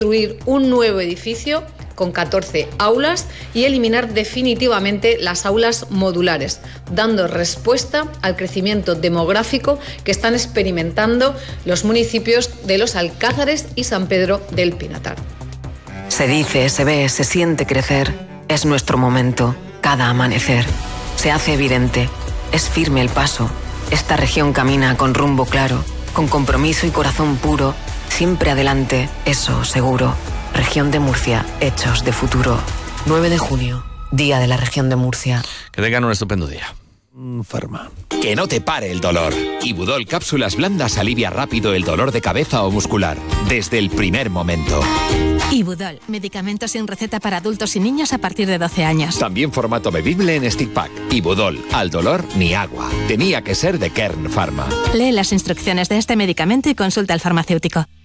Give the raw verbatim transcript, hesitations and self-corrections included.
construir un nuevo edificio con catorce aulas y eliminar definitivamente las aulas modulares, dando respuesta al crecimiento demográfico que están experimentando los municipios de Los Alcázares y San Pedro del Pinatar. Se dice, se ve, se siente crecer. Es nuestro momento, cada amanecer. Se hace evidente, es firme el paso. Esta región camina con rumbo claro, con compromiso y corazón puro. Siempre adelante, eso seguro. Región de Murcia, hechos de futuro. nueve de junio, Día de la Región de Murcia. Que tengan un estupendo día. Farma. Que no te pare el dolor. Ibudol cápsulas blandas alivia rápido el dolor de cabeza o muscular, desde el primer momento. Ibudol, medicamento sin receta para adultos y niños a partir de doce años. También formato bebible en stick pack. Ibudol, al dolor ni agua. Tenía que ser de Kern Pharma. Lee las instrucciones de este medicamento y consulta al farmacéutico.